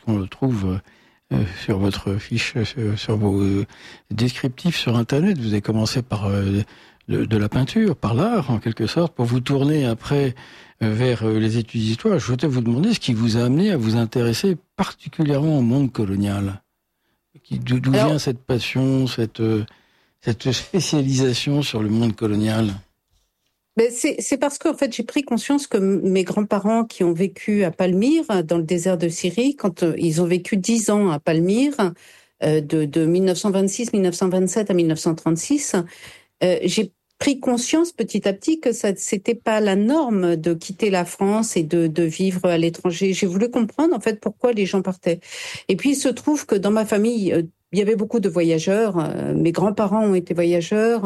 qu'on le trouve sur votre fiche, sur vos descriptifs sur Internet. Vous avez commencé par de la peinture, par l'art en quelque sorte, pour vous tourner après vers les études d'histoire. Je voudrais vous demander ce qui vous a amené à vous intéresser particulièrement au monde colonial. D'où vient cette passion, cette spécialisation sur le monde colonial? C'est parce qu'en fait, j'ai pris conscience que mes grands-parents qui ont vécu à Palmyre, dans le désert de Syrie, quand ils ont vécu 10 ans à Palmyre, de 1926-1927 à 1936, j'ai pris conscience petit à petit que c'était pas la norme de quitter la France et de vivre à l'étranger. J'ai voulu comprendre en fait pourquoi les gens partaient. Et puis il se trouve que dans ma famille, il y avait beaucoup de voyageurs. Mes grands-parents ont été voyageurs.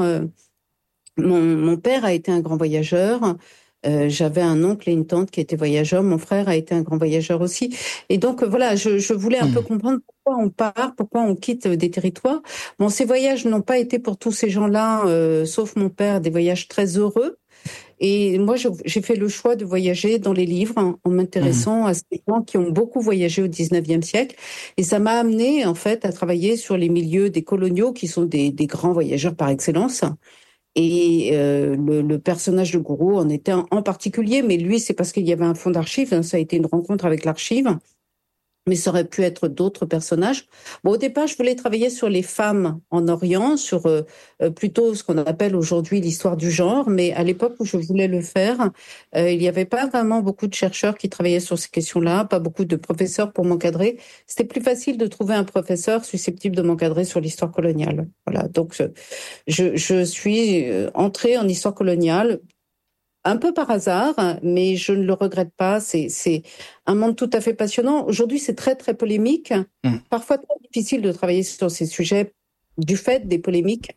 Mon père a été un grand voyageur. J'avais un oncle et une tante qui étaient voyageurs. Mon frère a été un grand voyageur aussi. Et donc, voilà, je voulais un peu comprendre pourquoi on part, pourquoi on quitte des territoires. Bon, ces voyages n'ont pas été pour tous ces gens-là, sauf mon père, des voyages très heureux. Et moi, j'ai fait le choix de voyager dans les livres en m'intéressant à ces gens qui ont beaucoup voyagé au 19e siècle. Et ça m'a amené, en fait, à travailler sur les milieux des coloniaux qui sont des grands voyageurs par excellence. Et le personnage de Gouraud en était un en particulier, mais lui, c'est parce qu'il y avait un fonds d'archives, ça a été une rencontre avec l'archive, mais ça aurait pu être d'autres personnages. Bon, au départ, je voulais travailler sur les femmes en Orient, sur plutôt ce qu'on appelle aujourd'hui l'histoire du genre, mais à l'époque où je voulais le faire, il n'y avait pas vraiment beaucoup de chercheurs qui travaillaient sur ces questions-là, pas beaucoup de professeurs pour m'encadrer. C'était plus facile de trouver un professeur susceptible de m'encadrer sur l'histoire coloniale. Voilà, donc je suis entrée en histoire coloniale un peu par hasard, mais je ne le regrette pas. C'est un monde tout à fait passionnant. Aujourd'hui, c'est très, très polémique. Parfois très difficile de travailler sur ces sujets du fait des polémiques.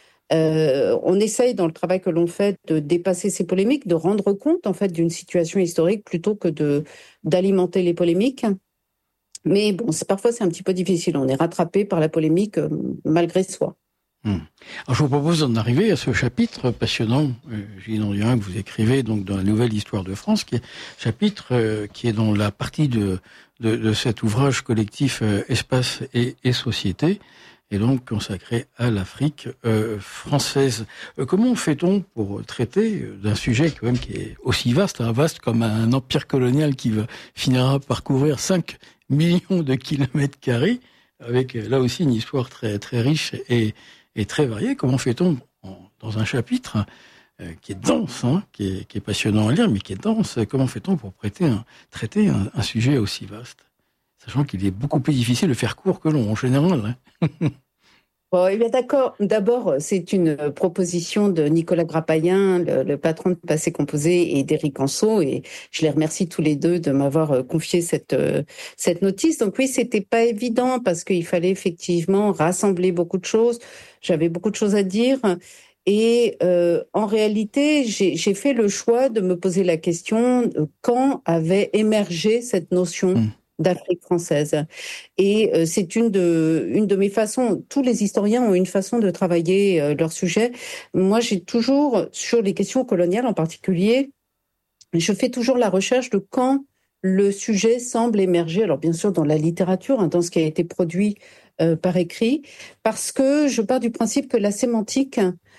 On essaye, dans le travail que l'on fait, de dépasser ces polémiques, de rendre compte, en fait, d'une situation historique plutôt que d'alimenter les polémiques. Mais bon, parfois, c'est un petit peu difficile. On est rattrapé par la polémique malgré soi. Alors, je vous propose d'en arriver à ce chapitre passionnant, Gilles Andriain, que vous écrivez donc dans la Nouvelle Histoire de France, qui est chapitre qui est dans la partie de cet ouvrage collectif Espace et Société, et donc consacré à l'Afrique française. Comment fait-on pour traiter d'un sujet quand même qui est aussi vaste, vaste comme un empire colonial qui finira par couvrir 5 millions de kilomètres carrés, avec là aussi une histoire très, très riche et très varié. Comment fait-on dans un chapitre qui est dense, qui est passionnant à lire, mais qui est dense, comment fait-on pour traiter un sujet aussi vaste, sachant qu'il est beaucoup plus difficile de faire court que long en général. Bon, eh bien d'accord. D'abord, c'est une proposition de Nicolas Grappayen, le patron de Passé Composé, et d'Éric Anceau, et je les remercie tous les deux de m'avoir confié cette notice. Donc oui, c'était pas évident parce qu'il fallait effectivement rassembler beaucoup de choses. J'avais beaucoup de choses à dire. Et en réalité, j'ai fait le choix de me poser la question de quand avait émergé cette notion d'Afrique française. Et c'est une de mes façons. Tous les historiens ont une façon de travailler leur sujet. Moi, j'ai toujours, sur les questions coloniales en particulier, je fais toujours la recherche de quand le sujet semble émerger. Alors bien sûr dans la littérature, dans ce qui a été produit par écrit, parce que je pars du principe que la sémantique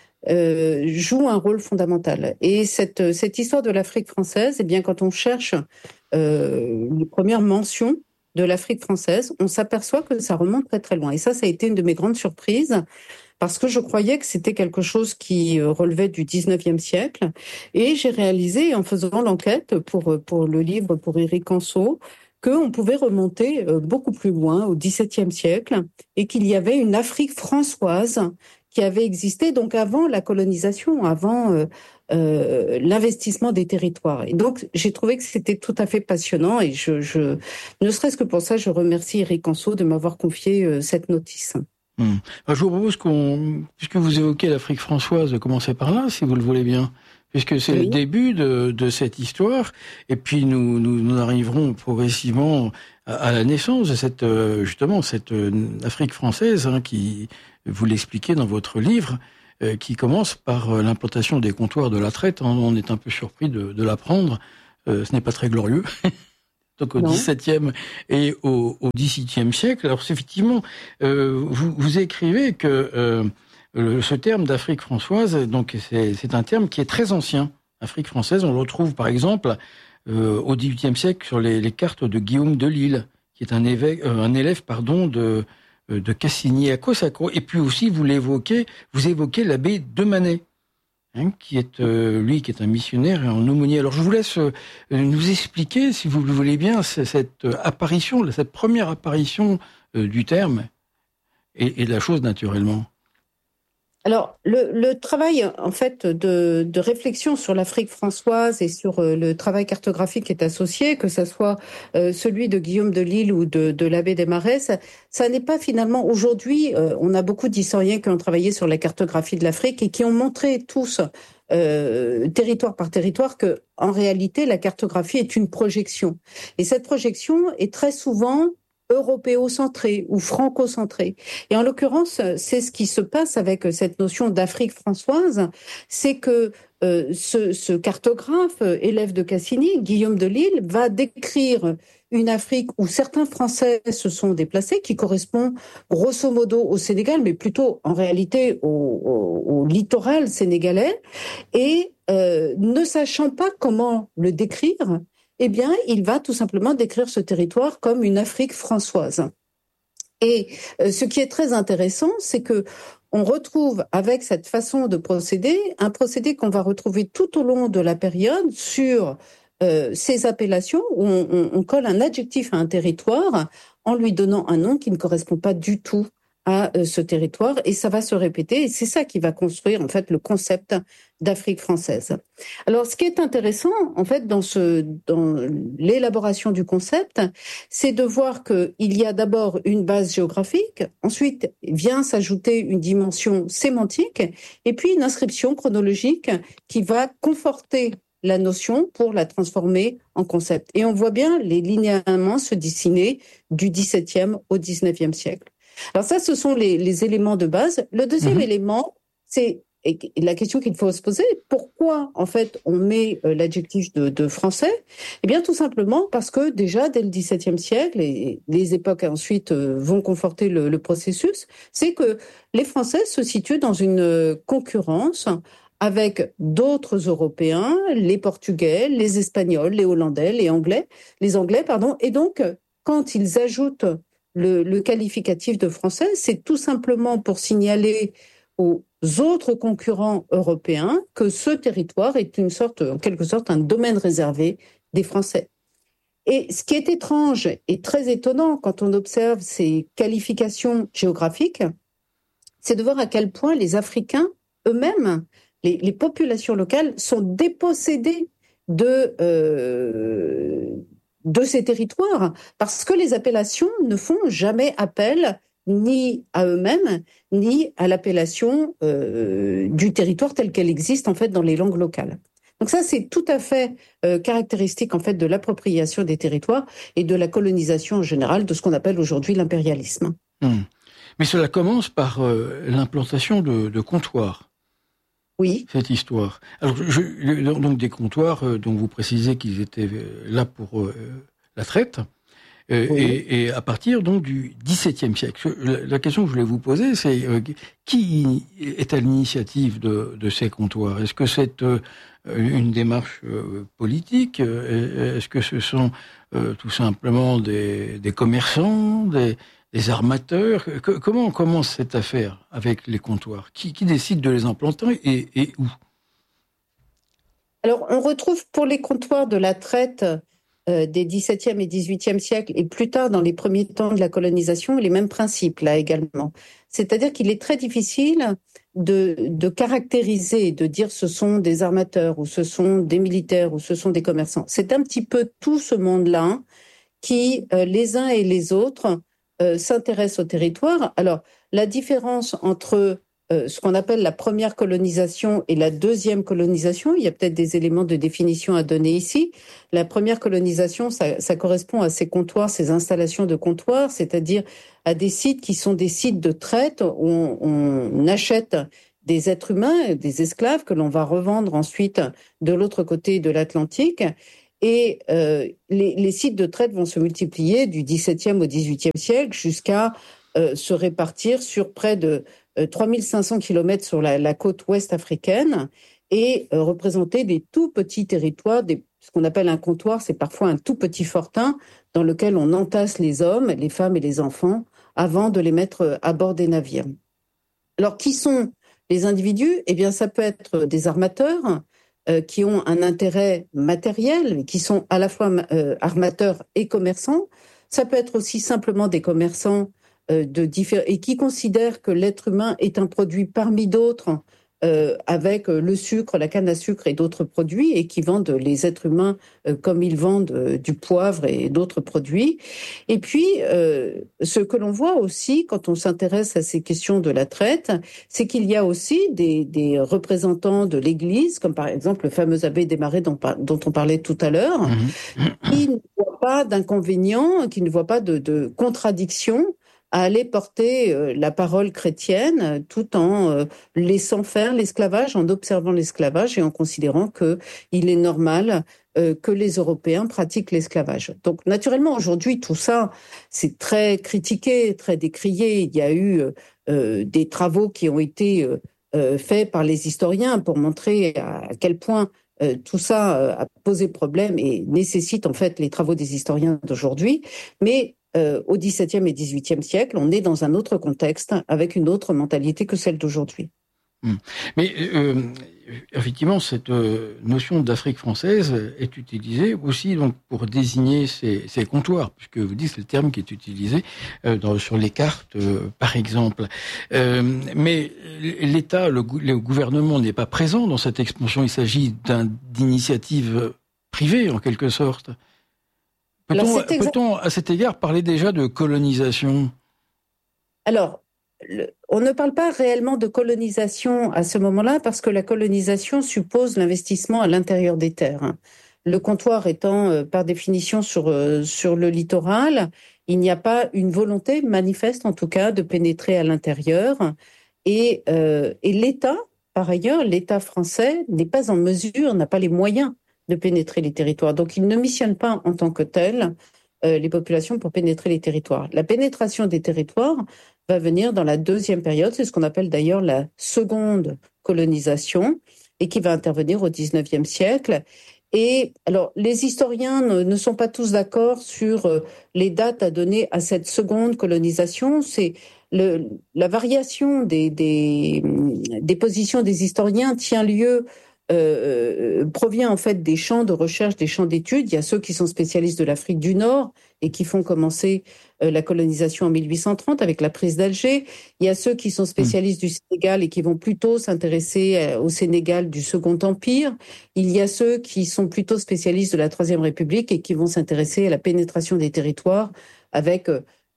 joue un rôle fondamental. Et cette histoire de l'Afrique française, eh bien, quand on cherche les premières mentions de l'Afrique française, on s'aperçoit que ça remonte très très loin. Et ça a été une de mes grandes surprises, parce que je croyais que c'était quelque chose qui relevait du 19e siècle. Et j'ai réalisé, en faisant l'enquête pour le livre, pour Éric Anceau, qu'on pouvait remonter beaucoup plus loin, au XVIIe siècle, et qu'il y avait une Afrique françoise qui avait existé donc avant la colonisation, avant l'investissement des territoires. Et donc, j'ai trouvé que c'était tout à fait passionnant, et ne serait-ce que pour ça, je remercie Éric Anceau de m'avoir confié cette notice. Je vous propose puisque vous évoquez l'Afrique françoise, de commencer par là, si vous le voulez bien, puisque c'est le début de cette histoire, et puis nous arriverons progressivement à la naissance de cette Afrique française, qui, vous l'expliquez dans votre livre, qui commence par l'implantation des comptoirs de la traite. On est un peu surpris de l'apprendre. Ce n'est pas très glorieux. donc au XVIIe et au XVIIIe siècle. Alors effectivement, vous écrivez que ce terme d'Afrique françoise, donc c'est un terme qui est très ancien. Afrique française, on le retrouve par exemple au XVIIIe siècle sur les cartes de Guillaume de Lille, qui est un élève de Cassigny-Acos. Et puis aussi, vous évoquez l'abbé de Manet, qui est un missionnaire et un aumônier. Alors je vous laisse nous expliquer, si vous le voulez bien, cette première apparition du terme et de la chose naturellement. Alors, le travail, en fait, de réflexion sur l'Afrique françoise et sur le travail cartographique qui est associé, que ce soit celui de Guillaume de Lille ou de l'abbé des Marais, ça n'est pas finalement... Aujourd'hui, on a beaucoup d'historiens qui ont travaillé sur la cartographie de l'Afrique et qui ont montré tous, territoire par territoire, que en réalité, la cartographie est une projection. Et cette projection est très souvent européocentré ou franco-centré. Et en l'occurrence, c'est ce qui se passe avec cette notion d'Afrique françoise, c'est que ce cartographe, élève de Cassigny, Guillaume de Lille, va décrire une Afrique où certains Français se sont déplacés, qui correspond grosso modo au Sénégal, mais plutôt en réalité au littoral sénégalais, et ne sachant pas comment le décrire, eh bien, il va tout simplement décrire ce territoire comme une Afrique françoise. Et ce qui est très intéressant, c'est que on retrouve avec cette façon de procéder un procédé qu'on va retrouver tout au long de la période sur ces appellations où on colle un adjectif à un territoire en lui donnant un nom qui ne correspond pas du tout à ce territoire, et ça va se répéter, et c'est ça qui va construire en fait le concept d'Afrique française. Alors, ce qui est intéressant en fait dans l'élaboration du concept, c'est de voir qu'il y a d'abord une base géographique, ensuite vient s'ajouter une dimension sémantique, et puis une inscription chronologique qui va conforter la notion pour la transformer en concept. Et on voit bien les linéaments se dessiner du XVIIe au XIXe siècle. Alors ça, ce sont les éléments de base. Le deuxième élément, c'est la question qu'il faut se poser. Pourquoi, en fait, on met l'adjectif de français? Eh bien, tout simplement parce que déjà, dès le XVIIe siècle, et les époques ensuite vont conforter le processus, c'est que les Français se situent dans une concurrence avec d'autres Européens, les Portugais, les Espagnols, les Hollandais, les Anglais, et donc, quand ils ajoutent le qualificatif de français, c'est tout simplement pour signaler aux autres concurrents européens que ce territoire est en quelque sorte, un domaine réservé des Français. Et ce qui est étrange et très étonnant quand on observe ces qualifications géographiques, c'est de voir à quel point les Africains eux-mêmes, les populations locales, sont dépossédées de ces territoires, parce que les appellations ne font jamais appel ni à eux-mêmes, ni à l'appellation du territoire tel qu'elle existe en fait dans les langues locales. Donc ça, c'est tout à fait caractéristique en fait de l'appropriation des territoires et de la colonisation en général, de ce qu'on appelle aujourd'hui l'impérialisme. Mais cela commence par l'implantation de comptoirs. Oui. Cette histoire. Alors, donc des comptoirs dont vous précisez qu'ils étaient là pour la traite, oui. et à partir donc du XVIIe siècle. La question que je voulais vous poser, c'est qui est à l'initiative de ces comptoirs? Est-ce que c'est une démarche politique? Est-ce que ce sont tout simplement des commerçants, des armateurs? Comment commence cette affaire avec les comptoirs? Qui décide de les implanter et où? Alors, on retrouve pour les comptoirs de la traite des XVIIe et XVIIIe siècles, et plus tard dans les premiers temps de la colonisation, les mêmes principes là également. C'est-à-dire qu'il est très difficile de caractériser, de dire ce sont des armateurs, ou ce sont des militaires, ou ce sont des commerçants. C'est un petit peu tout ce monde-là qui, les uns et les autres, s'intéresse au territoire. Alors, la différence entre ce qu'on appelle la première colonisation et la deuxième colonisation, il y a peut-être des éléments de définition à donner ici. La première colonisation, ça correspond à ces comptoirs, ces installations de comptoirs, c'est-à-dire à des sites qui sont des sites de traite où on achète des êtres humains, des esclaves que l'on va revendre ensuite de l'autre côté de l'Atlantique. Et les sites de traite vont se multiplier du XVIIe au XVIIIe siècle jusqu'à se répartir sur près de 3500 kilomètres sur la côte ouest africaine et représenter des tout petits territoires, ce qu'on appelle un comptoir, c'est parfois un tout petit fortin dans lequel on entasse les hommes, les femmes et les enfants avant de les mettre à bord des navires. Alors, qui sont les individus? Eh bien, ça peut être des armateurs qui ont un intérêt matériel, qui sont à la fois armateurs et commerçants. Ça peut être aussi simplement des commerçants et qui considèrent que l'être humain est un produit parmi d'autres avec le sucre, la canne à sucre et d'autres produits, et qui vendent les êtres humains comme ils vendent du poivre et d'autres produits. Et puis, ce que l'on voit aussi quand on s'intéresse à ces questions de la traite, c'est qu'il y a aussi des représentants de l'Église, comme par exemple le fameux abbé Desmarais dont on parlait tout à l'heure, qui ne voit pas d'inconvénient, qui ne voit pas de contradiction à aller porter la parole chrétienne tout en laissant faire l'esclavage, en observant l'esclavage et en considérant qu'il est normal que les Européens pratiquent l'esclavage. Donc naturellement, aujourd'hui, tout ça, c'est très critiqué, très décrié. Il y a eu des travaux qui ont été faits par les historiens pour montrer à quel point tout ça a posé problème et nécessite en fait les travaux des historiens d'aujourd'hui. Mais au XVIIe et XVIIIe siècle, on est dans un autre contexte, avec une autre mentalité que celle d'aujourd'hui. Mais effectivement, cette notion d'Afrique française est utilisée aussi donc pour désigner ces comptoirs, puisque vous dites c'est le terme qui est utilisé sur les cartes, par exemple. Mais l'État, le gouvernement n'est pas présent dans cette expansion. Il s'agit d'initiatives privées, en quelque sorte. Peut-on, à cet égard, parler déjà de colonisation? Alors, on ne parle pas réellement de colonisation à ce moment-là parce que la colonisation suppose l'investissement à l'intérieur des terres. Le comptoir étant par définition sur le littoral, il n'y a pas une volonté manifeste en tout cas de pénétrer à l'intérieur. Et l'État, par ailleurs, l'État français n'est pas en mesure, n'a pas les moyens de pénétrer les territoires. Donc, il ne missionne pas en tant que tel les populations pour pénétrer les territoires. La pénétration des territoires va venir dans la deuxième période, c'est ce qu'on appelle d'ailleurs la seconde colonisation, et qui va intervenir au XIXe siècle. Et alors, les historiens ne sont pas tous d'accord sur les dates à donner à cette seconde colonisation. C'est la variation des positions des historiens tient lieu provient en fait des champs de recherche, des champs d'études. Il y a ceux qui sont spécialistes de l'Afrique du Nord et qui font commencer la colonisation en 1830 avec la prise d'Alger. Il y a ceux qui sont spécialistes du Sénégal et qui vont plutôt s'intéresser au Sénégal du Second Empire. Il y a ceux qui sont plutôt spécialistes de la Troisième République et qui vont s'intéresser à la pénétration des territoires avec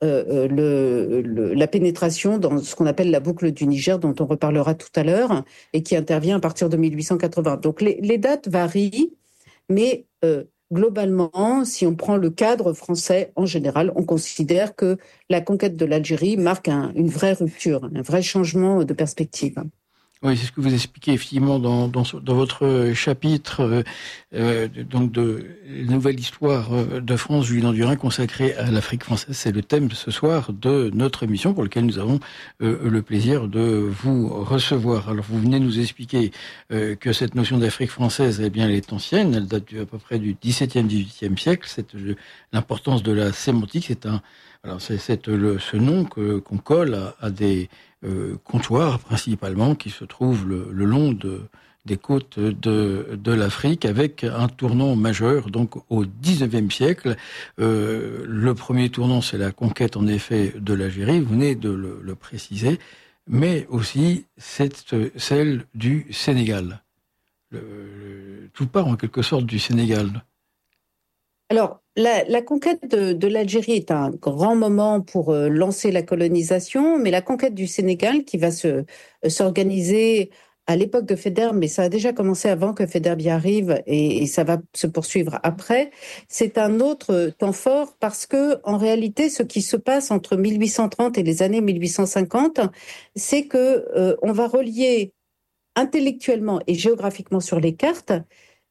la pénétration dans ce qu'on appelle la boucle du Niger, dont on reparlera tout à l'heure, et qui intervient à partir de 1880. Donc les dates varient, mais globalement, si on prend le cadre français en général, on considère que la conquête de l'Algérie marque une vraie rupture, un vrai changement de perspective. Oui, c'est ce que vous expliquez effectivement dans votre chapitre donc de Nouvelle Histoire de France, Julie Landurin, consacré à l'Afrique française. C'est le thème ce soir de notre émission pour lequel nous avons le plaisir de vous recevoir. Alors vous venez nous expliquer que cette notion d'Afrique française, eh bien, elle est ancienne, elle date à peu près du XVIIe, XVIIIe siècle. C'est l'importance de la sémantique. C'est ce nom qu'on colle à des comptoirs principalement qui se trouvent le long des côtes de l'Afrique, avec un tournant majeur donc au XIXe siècle. Le premier tournant, c'est la conquête en effet de l'Algérie, vous venez de le préciser, mais aussi celle du Sénégal. Tout part en quelque sorte du Sénégal. Alors, la conquête de l'Algérie est un grand moment pour lancer la colonisation, mais la conquête du Sénégal, qui va s'organiser à l'époque de Faidherbe, mais ça a déjà commencé avant que Faidherbe y arrive et ça va se poursuivre après, c'est un autre temps fort parce que, en réalité, ce qui se passe entre 1830 et les années 1850, c'est que on va relier intellectuellement et géographiquement sur les cartes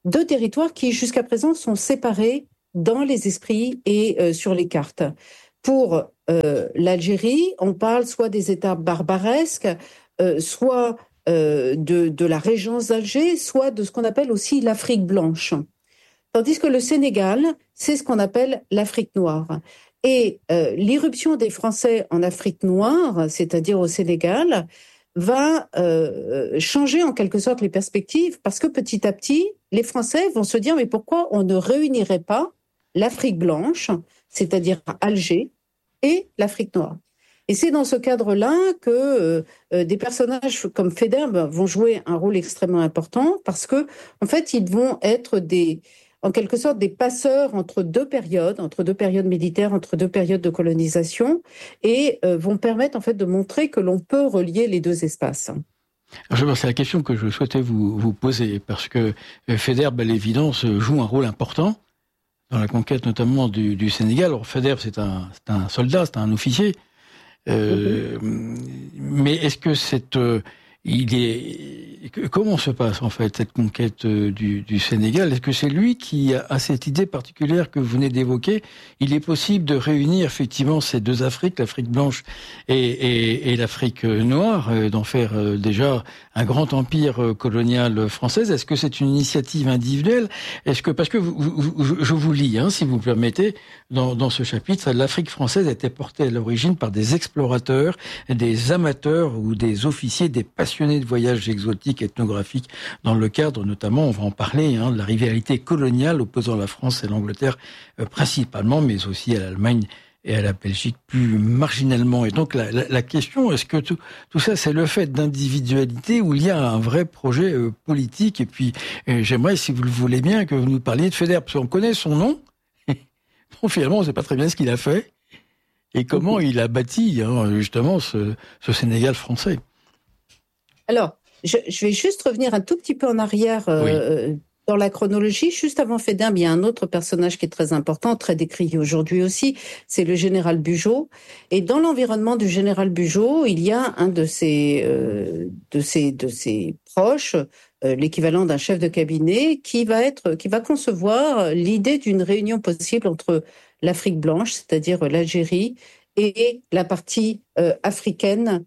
deux territoires qui, jusqu'à présent, sont séparés dans les esprits et sur les cartes. Pour l'Algérie, on parle soit des États barbaresques, soit de la régence d'Alger, soit de ce qu'on appelle aussi l'Afrique blanche. Tandis que le Sénégal, c'est ce qu'on appelle l'Afrique noire. Et l'irruption des Français en Afrique noire, c'est-à-dire au Sénégal, va changer en quelque sorte les perspectives, parce que petit à petit, les Français vont se dire, mais pourquoi on ne réunirait pas l'Afrique blanche, c'est-à-dire Alger, et l'Afrique noire? Et c'est dans ce cadre-là que des personnages comme Faidherbe vont jouer un rôle extrêmement important, parce que en fait, ils vont être en quelque sorte des passeurs entre deux périodes militaires, entre deux périodes de colonisation, et vont permettre en fait de montrer que l'on peut relier les deux espaces. Alors, c'est la question que je souhaitais vous poser, parce que Faidherbe, à l'évidence, joue un rôle important dans la conquête notamment du Sénégal. Alors Faidherbe, c'est un soldat, c'est un officier. Mais est-ce que comment se passe en fait cette conquête du Sénégal? Est-ce que c'est lui qui a cette idée particulière que vous venez d'évoquer? Il est possible de réunir effectivement ces deux Afriques, l'Afrique blanche et l'Afrique noire, d'en faire déjà un grand empire colonial français. Est-ce que c'est une initiative individuelle? Est-ce que, parce que je vous lis, si vous me permettez, dans ce chapitre, l'Afrique française était portée à l'origine par des explorateurs, des amateurs ou des officiers, des passionnés de voyages exotiques, ethnographiques, dans le cadre notamment, on va en parler, de la rivalité coloniale opposant la France et l'Angleterre principalement, mais aussi à l'Allemagne et à la Belgique plus marginalement. Et donc la question, est-ce que tout ça, c'est le fait d'individualité ou il y a un vrai projet politique? Et puis, j'aimerais, si vous le voulez bien, que vous nous parliez de Faidherbe, parce qu'on connaît son nom. Bon, finalement, on ne sait pas très bien ce qu'il a fait et comment il a bâti justement ce Sénégal français. Alors, je vais juste revenir un tout petit peu en arrière dans la chronologie. Juste avant Faidherbe, il y a un autre personnage qui est très important, très décrié aujourd'hui aussi, c'est le général Bugeaud. Et dans l'environnement du général Bugeaud, il y a un de ses proches, l'équivalent d'un chef de cabinet, qui va concevoir l'idée d'une réunion possible entre l'Afrique blanche, c'est-à-dire l'Algérie, et la partie africaine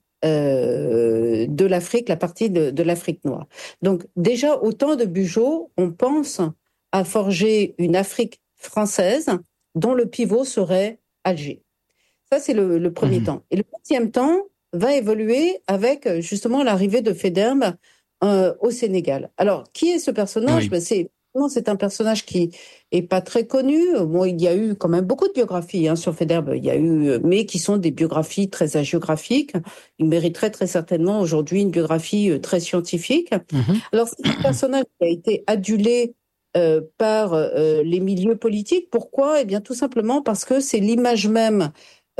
de l'Afrique, la partie de l'Afrique noire. Donc déjà, au temps de Bugeaud, on pense à forger une Afrique française dont le pivot serait Alger. Ça, c'est le premier temps. Et le deuxième temps va évoluer avec justement l'arrivée de Faidherbe au Sénégal. Alors, qui est ce personnage? C'est un personnage qui est pas très connu. Bon, il y a eu quand même beaucoup de biographies sur Faidherbe. Il y a eu, mais qui sont des biographies très hagiographiques. Il mériterait très certainement aujourd'hui une biographie très scientifique. Alors, c'est un personnage qui a été adulé par les milieux politiques. Pourquoi? Eh bien, tout simplement parce que c'est l'image même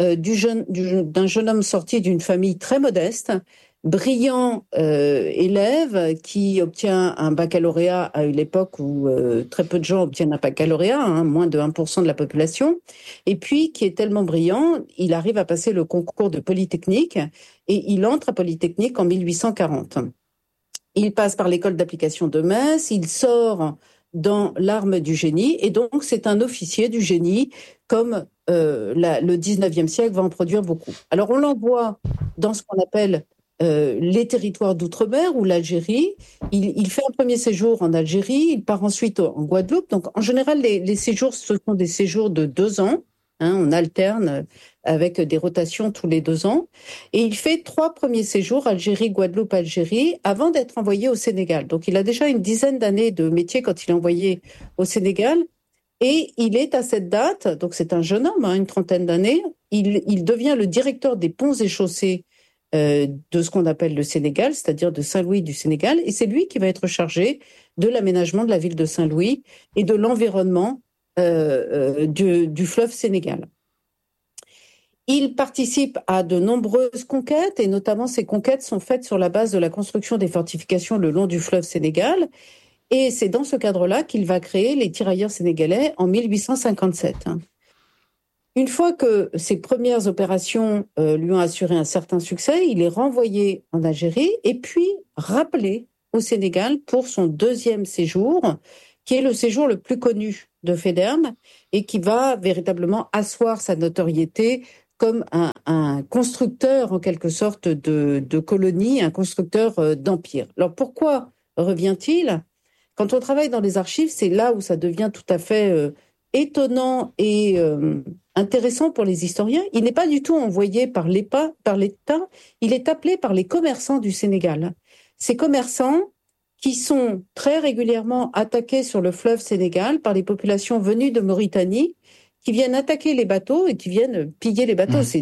d'un jeune homme sorti d'une famille très modeste, brillant élève qui obtient un baccalauréat à une époque où très peu de gens obtiennent un baccalauréat, moins de 1% de la population, et puis qui est tellement brillant, il arrive à passer le concours de Polytechnique et il entre à Polytechnique en 1840. Il passe par l'école d'application de Metz, il sort dans l'arme du génie, et donc c'est un officier du génie, comme le 19e siècle va en produire beaucoup. Alors on l'envoie dans ce qu'on appelle les territoires d'outre-mer ou l'Algérie. Il fait un premier séjour en Algérie, il part ensuite en Guadeloupe. Donc en général, les séjours, ce sont des séjours de 2 ans. On alterne avec des rotations tous les 2 ans. Et il fait 3 premiers séjours, Algérie, Guadeloupe, Algérie, avant d'être envoyé au Sénégal. Donc il a déjà une dizaine d'années de métier quand il est envoyé au Sénégal. Et il est à cette date, donc c'est un jeune homme, une trentaine d'années, il devient le directeur des ponts et chaussées de ce qu'on appelle le Sénégal, c'est-à-dire de Saint-Louis du Sénégal. Et c'est lui qui va être chargé de l'aménagement de la ville de Saint-Louis et de l'environnement du fleuve Sénégal. Il participe à de nombreuses conquêtes, et notamment ces conquêtes sont faites sur la base de la construction des fortifications le long du fleuve Sénégal. Et c'est dans ce cadre-là qu'il va créer les tirailleurs sénégalais en 1857. Une fois que ces premières opérations lui ont assuré un certain succès, il est renvoyé en Algérie et puis rappelé au Sénégal pour son 2e séjour, qui est le séjour le plus connu de Faidherbe et qui va véritablement asseoir sa notoriété comme un constructeur, en quelque sorte, de colonies, un constructeur d'empire. Alors pourquoi revient-il ? Quand on travaille dans les archives, c'est là où ça devient tout à fait étonnant et intéressant pour les historiens. Il n'est pas du tout envoyé par l'État, il est appelé par les commerçants du Sénégal. Ces commerçants qui sont très régulièrement attaqués sur le fleuve Sénégal par les populations venues de Mauritanie, qui viennent attaquer les bateaux et qui viennent piller les bateaux. C'est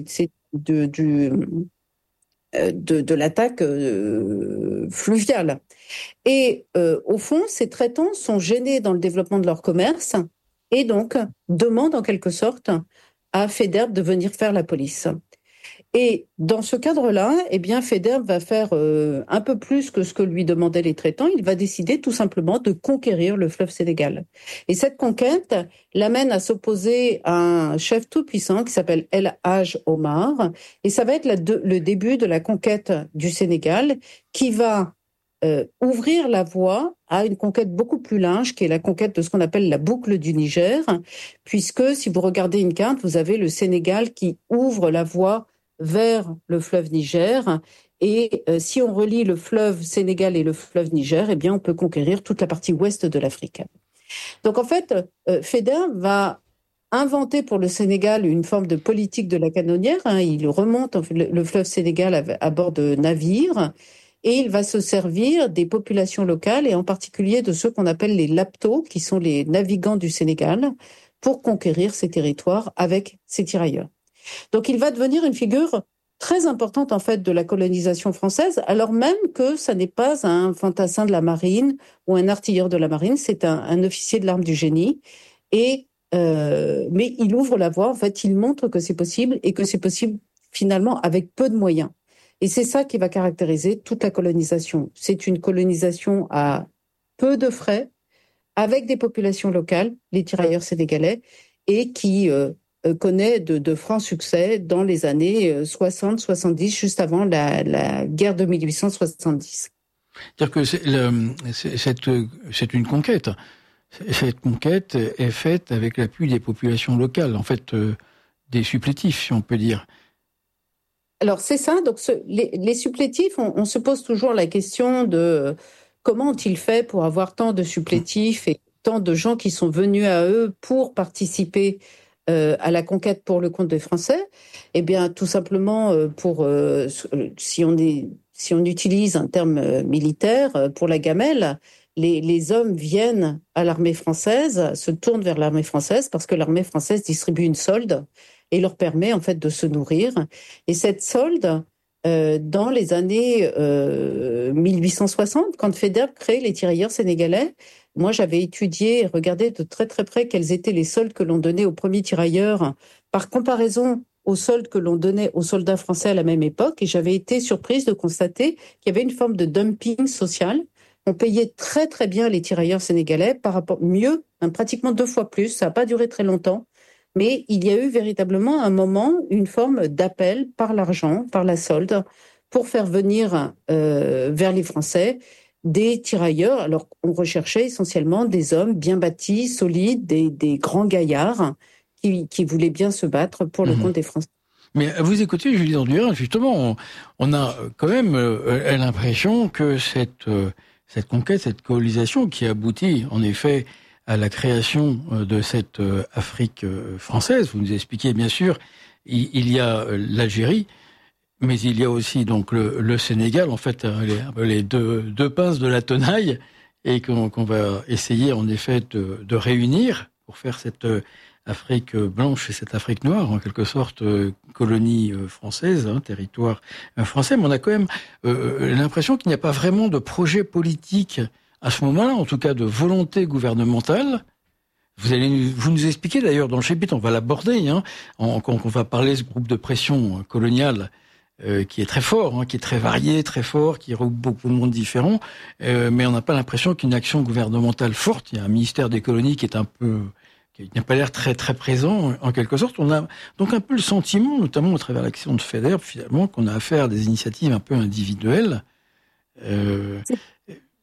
de l'attaque fluviale. Et au fond, ces traitants sont gênés dans le développement de leur commerce et donc demandent en quelque sorte à Faidherbe de venir faire la police. Et dans ce cadre-là, eh bien, Faidherbe va faire un peu plus que ce que lui demandaient les traitants. Il va décider tout simplement de conquérir le fleuve Sénégal. Et cette conquête l'amène à s'opposer à un chef tout-puissant qui s'appelle El Hadj Omar. Et ça va être le début de la conquête du Sénégal qui va ouvrir la voie à une conquête beaucoup plus large, qui est la conquête de ce qu'on appelle la boucle du Niger, puisque si vous regardez une carte, vous avez le Sénégal qui ouvre la voie vers le fleuve Niger. Et si on relie le fleuve Sénégal et le fleuve Niger, eh bien, on peut conquérir toute la partie ouest de l'Afrique. Donc, en fait, Faidherbe va inventer pour le Sénégal une forme de politique de la canonnière. Il remonte le fleuve Sénégal à bord de navires et il va se servir des populations locales et en particulier de ceux qu'on appelle les laptos, qui sont les navigants du Sénégal, pour conquérir ces territoires avec ces tirailleurs. Donc, il va devenir une figure très importante, en fait, de la colonisation française, alors même que ça n'est pas un fantassin de la marine ou un artilleur de la marine, c'est un officier de l'arme du génie. Mais il ouvre la voie, en fait, il montre que c'est possible et que c'est possible, finalement, avec peu de moyens. Et c'est ça qui va caractériser toute la colonisation. C'est une colonisation à peu de frais, avec des populations locales, les tirailleurs sénégalais, et qui connaît de francs succès dans les années 60-70, juste avant la guerre de 1870. C'est-à-dire que c'est une conquête. Cette conquête est faite avec l'appui des populations locales, en fait, des supplétifs, si on peut dire. Alors, c'est ça. Donc, les supplétifs, on se pose toujours la question de comment ont-ils fait pour avoir tant de supplétifs et tant de gens qui sont venus à eux pour participer à la conquête pour le compte des Français. Eh bien, tout simplement, si on utilise un terme militaire, pour la gamelle, les hommes viennent à l'armée française, se tournent vers l'armée française parce que l'armée française distribue une solde et leur permet en fait de se nourrir. Et cette solde, dans les années 1860, quand Faidherbe crée les tirailleurs sénégalais, moi j'avais étudié et regardé de très très près quels étaient les soldes que l'on donnait aux premiers tirailleurs par comparaison aux soldes que l'on donnait aux soldats français à la même époque. Et j'avais été surprise de constater qu'il y avait une forme de dumping social. On payait très très bien les tirailleurs sénégalais, par rapport mieux, pratiquement 2 fois plus. Ça n'a pas duré très longtemps. Mais il y a eu véritablement un moment, une forme d'appel par l'argent, par la solde, pour faire venir vers les Français des tirailleurs. Alors, on recherchait essentiellement des hommes bien bâtis, solides, des grands gaillards qui voulaient bien se battre pour le compte des Français. Mais à vous écouter, Julie Dandurin, justement, on a quand même l'impression que cette conquête, cette colonisation qui aboutit, en effet, à la création de cette Afrique française. Vous nous expliquez, bien sûr, il y a l'Algérie, mais il y a aussi donc le Sénégal, en fait, les deux pinces de la tenaille, et qu'on va essayer, en effet, de réunir pour faire cette Afrique blanche et cette Afrique noire, en quelque sorte, colonie française, territoire français. Mais on a quand même l'impression qu'il n'y a pas vraiment de projet politique à ce moment-là, en tout cas de volonté gouvernementale. Vous nous expliquez d'ailleurs dans le chapitre, on va l'aborder, quand on va parler de ce groupe de pression coloniale qui est très fort, qui est très varié, très fort, qui regroupe beaucoup de monde différent, mais on n'a pas l'impression qu'une action gouvernementale forte. Il y a un ministère des colonies qui n'a pas l'air très très présent en quelque sorte. On a donc un peu le sentiment, notamment à travers l'action de Faidherbe, finalement, qu'on a affaire à des initiatives un peu individuelles.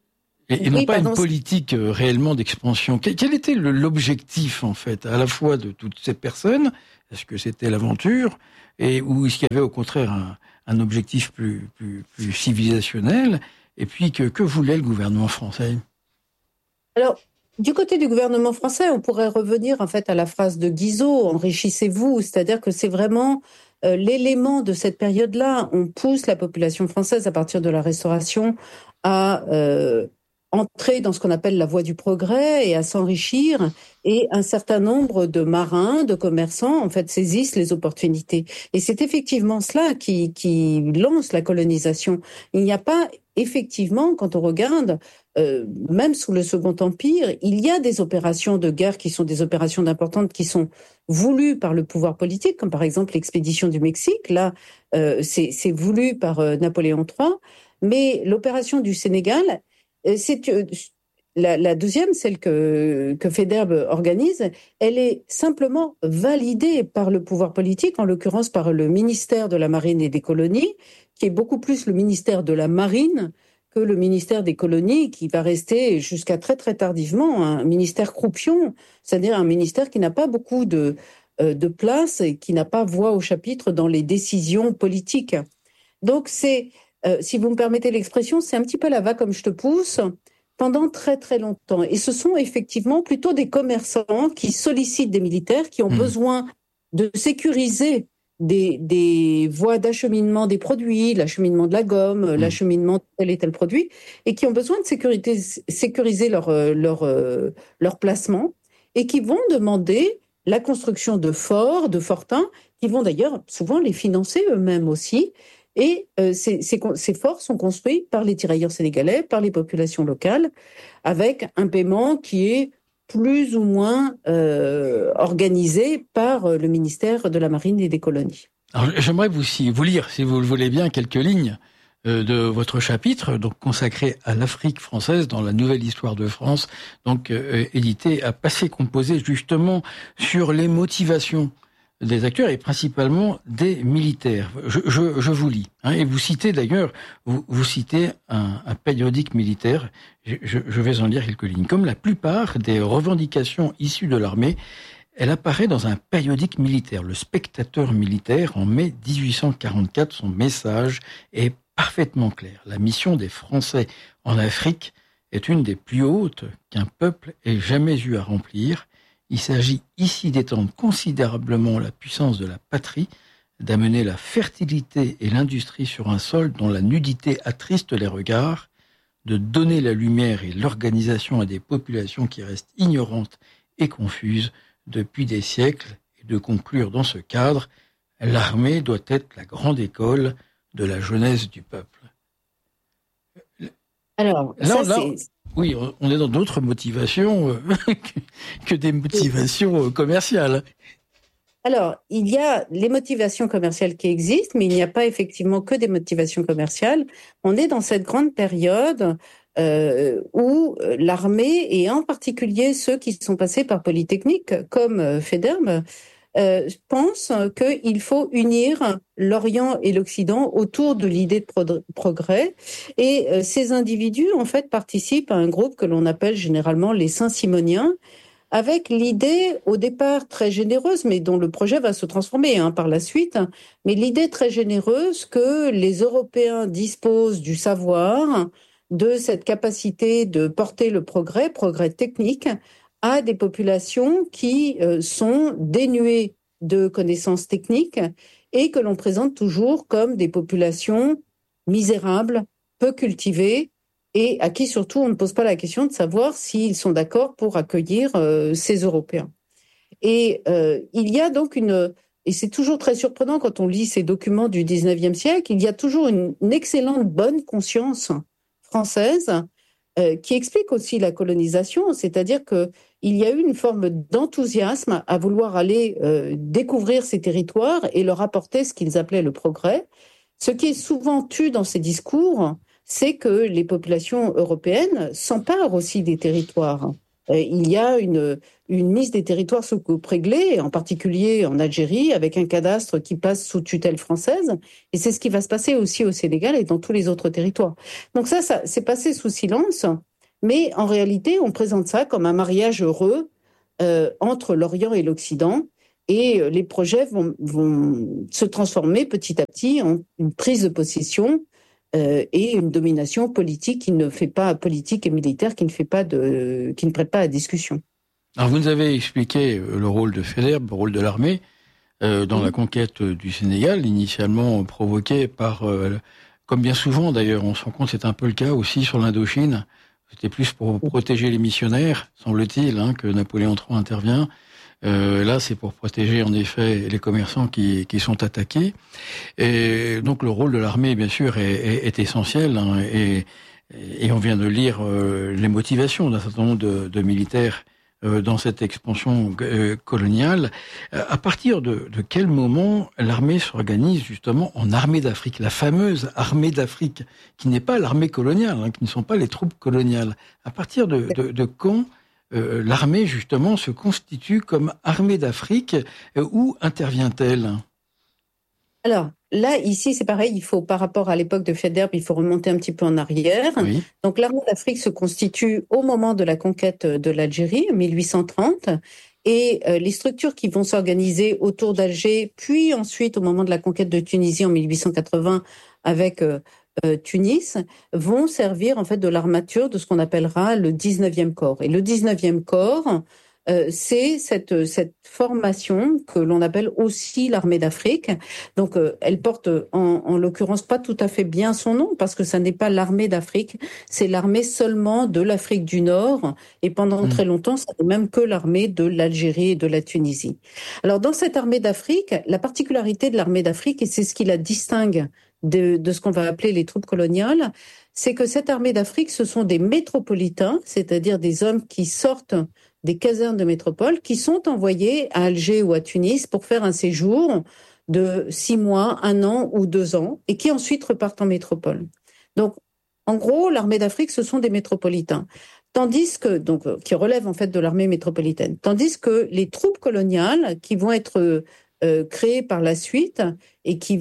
Et non pas une politique réellement d'expansion. Quel était l'objectif, en fait, à la fois de toutes ces personnes? Est-ce que c'était l'aventure? Ou est-ce qu'il y avait au contraire un objectif plus civilisationnel? Et puis, que voulait le gouvernement français? Alors, du côté du gouvernement français, on pourrait revenir en fait à la phrase de Guizot, enrichissez-vous, c'est-à-dire que c'est vraiment l'élément de cette période-là. On pousse la population française à partir de la Restauration à entrer dans ce qu'on appelle la voie du progrès et à s'enrichir. Et un certain nombre de marins, de commerçants, en fait, saisissent les opportunités. Et c'est effectivement cela qui lance la colonisation. Il n'y a pas, effectivement, quand on regarde, même sous le Second Empire, il y a des opérations de guerre qui sont des opérations d'importantes qui sont voulues par le pouvoir politique, comme par exemple l'expédition du Mexique. Là, c'est voulu par Napoléon III. Mais l'opération du Sénégal, c'est la deuxième, celle que Faidherbe organise, elle est simplement validée par le pouvoir politique, en l'occurrence par le ministère de la Marine et des Colonies, qui est beaucoup plus le ministère de la Marine que le ministère des Colonies, qui va rester jusqu'à très très tardivement un ministère croupion, c'est-à-dire un ministère qui n'a pas beaucoup de place et qui n'a pas voix au chapitre dans les décisions politiques. Donc c'est si vous me permettez l'expression, c'est un petit peu la va comme je te pousse pendant très très longtemps. Et ce sont effectivement plutôt des commerçants qui sollicitent des militaires qui ont besoin de sécuriser des voies d'acheminement des produits, l'acheminement de la gomme, l'acheminement de tel et tel produit, et qui ont besoin de sécuriser leur placement, et qui vont demander la construction de forts, de fortins, qui vont d'ailleurs souvent les financer eux-mêmes aussi. Et ces forts sont construits par les tirailleurs sénégalais, par les populations locales, avec un paiement qui est plus ou moins organisé par le ministère de la Marine et des Colonies. Alors, j'aimerais vous lire, si vous le voulez bien, quelques lignes de votre chapitre, donc consacré à l'Afrique française dans la nouvelle histoire de France, donc édité à Passé Composé, justement sur les motivations des acteurs et principalement des militaires. Je vous lis, et vous citez d'ailleurs, vous citez un périodique militaire, je vais en lire quelques lignes. Comme la plupart des revendications issues de l'armée, elle apparaît dans un périodique militaire, le Spectateur militaire, en mai 1844. Son message est parfaitement clair. La mission des Français en Afrique est une des plus hautes qu'un peuple ait jamais eu à remplir. Il s'agit ici d'étendre considérablement la puissance de la patrie, d'amener la fertilité et l'industrie sur un sol dont la nudité attriste les regards, de donner la lumière et l'organisation à des populations qui restent ignorantes et confuses depuis des siècles, et de conclure dans ce cadre, l'armée doit être la grande école de la jeunesse du peuple. Alors, oui, on est dans d'autres motivations que des motivations commerciales. Alors, il y a les motivations commerciales qui existent, mais il n'y a pas effectivement que des motivations commerciales. On est dans cette grande période où l'armée, et en particulier ceux qui sont passés par Polytechnique, comme Faidherbe, pensent qu'il faut unir l'Orient et l'Occident autour de l'idée de progrès. Et ces individus, en fait, participent à un groupe que l'on appelle généralement les Saint-Simoniens, avec l'idée, au départ très généreuse, mais dont le projet va se transformer par la suite, mais l'idée très généreuse que les Européens disposent du savoir, de cette capacité de porter le progrès technique, à des populations qui sont dénuées de connaissances techniques et que l'on présente toujours comme des populations misérables, peu cultivées, et à qui surtout on ne pose pas la question de savoir s'ils sont d'accord pour accueillir ces Européens. Et il y a donc et c'est toujours très surprenant quand on lit ces documents du 19e siècle, il y a toujours une excellente bonne conscience française qui explique aussi la colonisation, c'est-à-dire qu'il y a eu une forme d'enthousiasme à vouloir aller découvrir ces territoires et leur apporter ce qu'ils appelaient le progrès. Ce qui est souvent tu dans ces discours, c'est que les populations européennes s'emparent aussi des territoires. Il y a une mise des territoires sous coupe réglée, en particulier en Algérie, avec un cadastre qui passe sous tutelle française. Et c'est ce qui va se passer aussi au Sénégal et dans tous les autres territoires. Donc ça c'est passé sous silence. Mais en réalité, on présente ça comme un mariage heureux entre l'Orient et l'Occident. Et les projets vont se transformer petit à petit en une prise de possession et une domination politique qui ne fait pas politique et militaire, qui ne prête pas à discussion. Alors vous nous avez expliqué le rôle de Faidherbe, le rôle de l'armée dans la conquête du Sénégal, initialement provoquée par, comme bien souvent d'ailleurs, on se rend compte c'est un peu le cas aussi sur l'Indochine. C'était plus pour protéger les missionnaires, semble-t-il, que Napoléon III intervient. Là, c'est pour protéger en effet les commerçants qui sont attaqués. Et donc le rôle de l'armée, bien sûr, est essentiel. Et on vient de lire les motivations d'un certain nombre de militaires dans cette expansion coloniale. À partir de quel moment l'armée s'organise justement en armée d'Afrique, la fameuse armée d'Afrique, qui n'est pas l'armée coloniale, qui ne sont pas les troupes coloniales. À partir de quand l'armée, justement, se constitue comme armée d'Afrique. Où intervient-elle ? Alors, là, ici, c'est pareil, par rapport à l'époque de Faidherbe, il faut remonter un petit peu en arrière. Oui. Donc, l'armée d'Afrique se constitue au moment de la conquête de l'Algérie, en 1830. Et les structures qui vont s'organiser autour d'Alger, puis ensuite au moment de la conquête de Tunisie en 1880 avec Tunis, vont servir en fait de l'armature de ce qu'on appellera le 19e corps. Et le 19e corps, c'est cette formation que l'on appelle aussi l'armée d'Afrique. Donc, elle porte en l'occurrence pas tout à fait bien son nom parce que ça n'est pas l'armée d'Afrique, c'est l'armée seulement de l'Afrique du Nord. Et pendant très longtemps, ça n'est même que l'armée de l'Algérie et de la Tunisie. Alors, dans cette armée d'Afrique, la particularité de l'armée d'Afrique, et c'est ce qui la distingue de ce qu'on va appeler les troupes coloniales, c'est que cette armée d'Afrique, ce sont des métropolitains, c'est-à-dire des hommes qui sortent des casernes de métropole, qui sont envoyés à Alger ou à Tunis pour faire un séjour de 6 mois, 1 an ou 2 ans, et qui ensuite repartent en métropole. Donc, en gros, l'armée d'Afrique, ce sont des métropolitains. Tandis que, qui relèvent en fait de l'armée métropolitaine. Tandis que les troupes coloniales, qui vont être créées par la suite et qui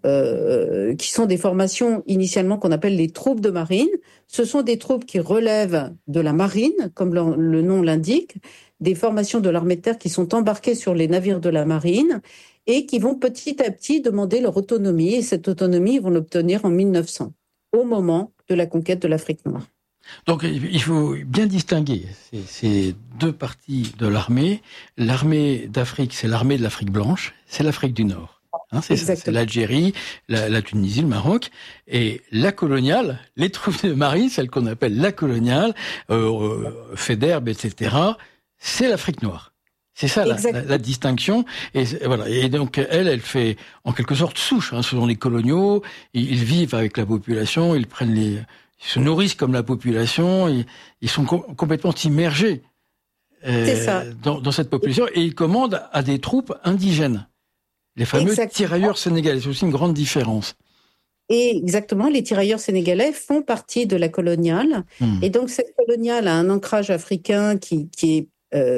sont des formations initialement qu'on appelle les troupes de marine. Ce sont des troupes qui relèvent de la marine, comme le nom l'indique, des formations de l'armée de terre qui sont embarquées sur les navires de la marine et qui vont petit à petit demander leur autonomie. Et cette autonomie, ils vont l'obtenir en 1900, au moment de la conquête de l'Afrique noire. Donc, il faut bien distinguer ces deux parties de l'armée. L'armée d'Afrique, c'est l'armée de l'Afrique blanche, c'est l'Afrique du Nord. C'est l'Algérie, la Tunisie, le Maroc. Et la coloniale, les troupes de marine, celle qu'on appelle la coloniale, Faidherbe, etc., c'est l'Afrique noire. C'est ça la distinction. Et voilà. Et donc elle fait en quelque sorte souche. Ce sont les coloniaux. Ils vivent avec la population. Ils se nourrissent comme la population, ils sont complètement immergés dans cette population et ils commandent à des troupes indigènes, les fameux tirailleurs sénégalais. C'est aussi une grande différence. Et exactement, les tirailleurs sénégalais font partie de la coloniale. Et donc cette coloniale a un ancrage africain qui est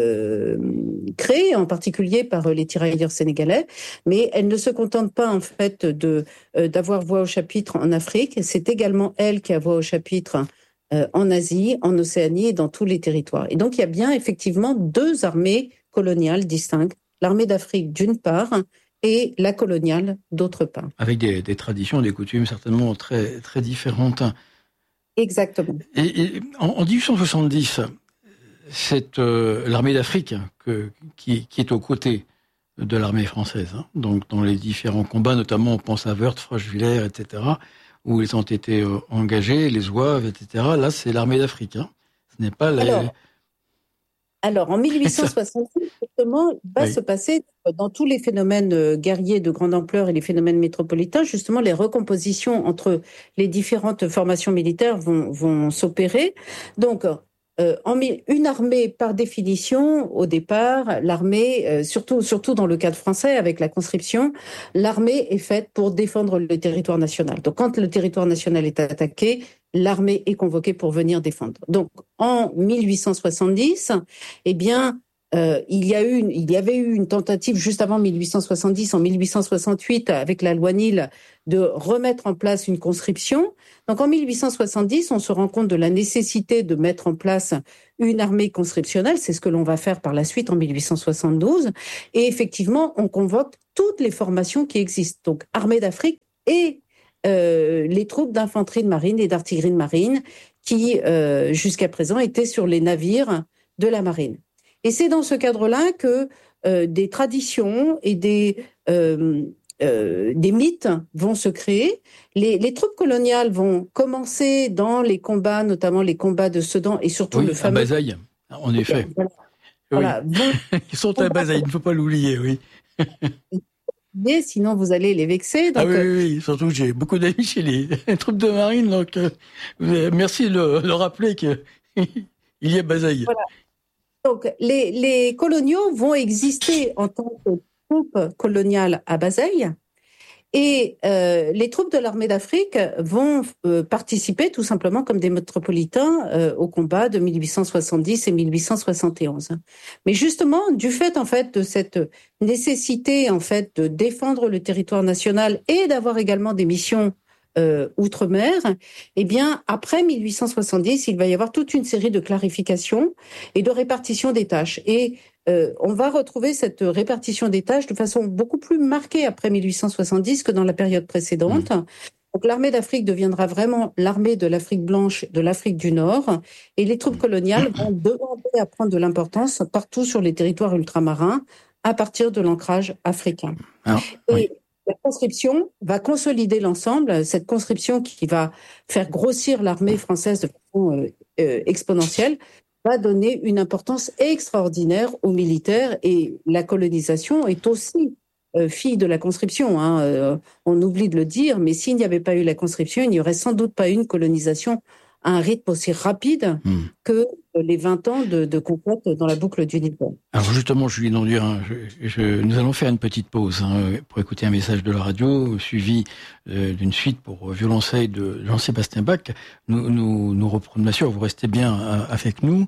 créée en particulier par les tirailleurs sénégalais, mais elle ne se contente pas en fait d'avoir voix au chapitre en Afrique. C'est également elle qui a voix au chapitre en Asie, en Océanie et dans tous les territoires. Et donc il y a bien effectivement deux armées coloniales distinctes, l'armée d'Afrique d'une part et la coloniale d'autre part. Avec des traditions, des coutumes certainement très très différentes. Exactement. Et en 1870. C'est l'armée d'Afrique qui est aux côtés de l'armée française. Donc dans les différents combats, notamment on pense à Wörth, Frochwiller, etc., où ils ont été engagés, les Zouaves, etc. Là, c'est l'armée d'Afrique. Ce n'est pas Alors, en 1866, justement, il va se passer, dans tous les phénomènes guerriers de grande ampleur et les phénomènes métropolitains, justement, les recompositions entre les différentes formations militaires vont s'opérer. Donc, une armée, par définition, au départ, l'armée, surtout dans le cadre français, avec la conscription, l'armée est faite pour défendre le territoire national. Donc, quand le territoire national est attaqué, l'armée est convoquée pour venir défendre. Donc, en 1870, eh bien, il y avait eu une tentative juste avant 1870, en 1868, avec la loi Nil, de remettre en place une conscription. Donc en 1870, on se rend compte de la nécessité de mettre en place une armée conscriptionnelle. C'est ce que l'on va faire par la suite en 1872. Et effectivement, on convoque toutes les formations qui existent. Donc armée d'Afrique et les troupes d'infanterie de marine et d'artillerie de marine qui, jusqu'à présent, étaient sur les navires de la marine. Et c'est dans ce cadre-là que des traditions et des mythes vont se créer. Les troupes coloniales vont commencer dans les combats, notamment les combats de Sedan et surtout le fameux... à Bazeilles, en effet. Voilà. Ils sont à Bazeilles, il ne faut pas l'oublier, oui. Sinon, vous allez les vexer. Donc, oui, surtout que j'ai beaucoup d'amis chez les troupes de marine, donc merci de le rappeler qu'il y a Bazeilles. Voilà. Donc, les coloniaux vont exister en tant que troupes coloniales à Bazeilles et les troupes de l'armée d'Afrique vont participer tout simplement comme des métropolitains au combat de 1870 et 1871. Mais justement, du fait en fait de cette nécessité en fait de défendre le territoire national et d'avoir également des missions outre-mer, eh bien, après 1870, il va y avoir toute une série de clarifications et de répartition des tâches. Et on va retrouver cette répartition des tâches de façon beaucoup plus marquée après 1870 que dans la période précédente. Donc, l'armée d'Afrique deviendra vraiment l'armée de l'Afrique blanche, de l'Afrique du Nord, et les troupes coloniales vont demander à prendre de l'importance partout sur les territoires ultramarins à partir de l'ancrage africain. La conscription va consolider l'ensemble, cette conscription qui va faire grossir l'armée française de façon exponentielle, va donner une importance extraordinaire aux militaires, et la colonisation est aussi fille de la conscription. On oublie de le dire, mais s'il n'y avait pas eu la conscription, il n'y aurait sans doute pas eu une colonisation à un rythme aussi rapide que les 20 ans de conquête dans la boucle du Niger. Alors justement, Julie Dandurin, nous allons faire une petite pause pour écouter un message de la radio, suivi d'une suite pour violoncelle de Jean-Sébastien Bach. Nous reprenons, bien sûr, vous restez bien avec nous.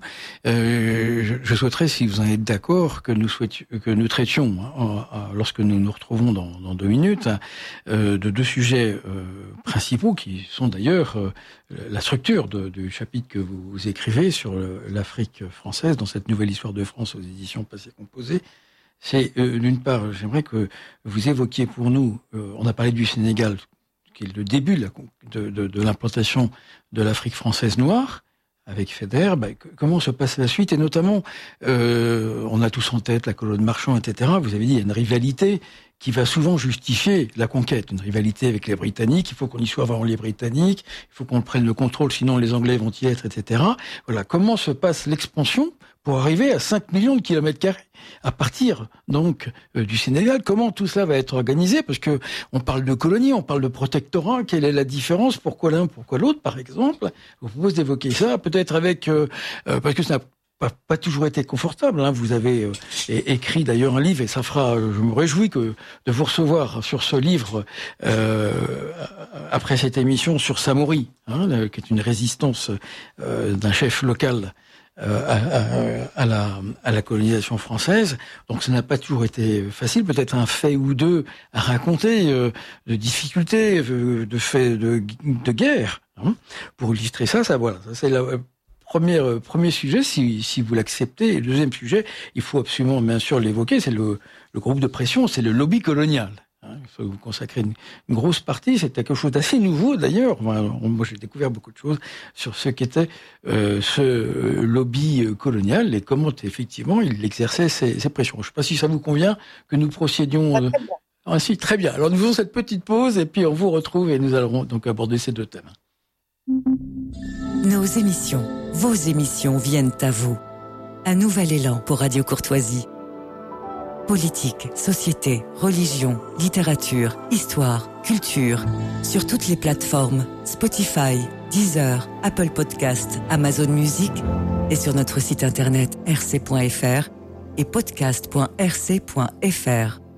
Je souhaiterais, si vous en êtes d'accord, que nous traitions, lorsque nous nous retrouvons dans 2 minutes, de 2 sujets principaux qui sont d'ailleurs la structure du chapitre que vous écrivez sur l'Afrique française dans cette nouvelle histoire de France aux éditions Passé Composé. C'est d'une part, j'aimerais que vous évoquiez pour nous, on a parlé du Sénégal, qui est le début de l'implantation de l'Afrique française noire, avec Faidherbe. Comment se passe la suite? Et notamment, on a tous en tête la colonne Marchand, etc. Vous avez dit, il y a une rivalité qui va souvent justifier la conquête, une rivalité avec les Britanniques. Il faut qu'on y soit avant les Britanniques, il faut qu'on prenne le contrôle, sinon les Anglais vont y être, etc. Voilà, comment se passe l'expansion pour arriver à 5 millions de kilomètres carrés à partir donc du Sénégal? Comment tout cela va être organisé? Parce que on parle de colonies, on parle de protectorat. Quelle est la différence? Pourquoi l'un, pourquoi l'autre, par exemple? Je vous propose d'évoquer ça, peut-être avec parce que ça n'a pas toujours été confortable. Vous avez écrit d'ailleurs un livre, et ça fera. Je me réjouis de vous recevoir sur ce livre après cette émission sur Samori, qui est une résistance d'un chef local à la colonisation française. Donc ça n'a pas toujours été facile. Peut-être un fait ou deux à raconter de difficultés, de faits de guerre. Pour illustrer ça voilà. Ça c'est la premier sujet, si vous l'acceptez. Et le deuxième sujet, il faut absolument bien sûr l'évoquer, c'est le groupe de pression, c'est le lobby colonial. Il faut vous consacrer une grosse partie. C'est quelque chose d'assez nouveau d'ailleurs. Moi, j'ai découvert beaucoup de choses sur ce qu'était ce lobby colonial et comment effectivement il exerçait ses pressions. Je ne sais pas si ça vous convient que nous procédions ainsi. Très bien. Alors nous faisons cette petite pause et puis on vous retrouve et nous allons donc aborder ces 2 thèmes. Nos émissions, vos émissions viennent à vous. Un nouvel élan pour Radio Courtoisie. Politique, société, religion, littérature, histoire, culture. Sur toutes les plateformes, Spotify, Deezer, Apple Podcast, Amazon Music et sur notre site internet rc.fr et podcast.rc.fr.